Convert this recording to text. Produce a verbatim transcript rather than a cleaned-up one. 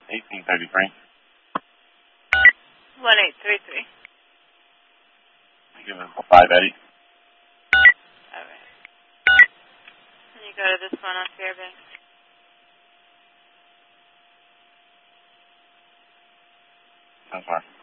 eighteen thirty-three. one eight three three. Give us a five Eddie. All right. Can you go to this one on Fairbanks? That's fine.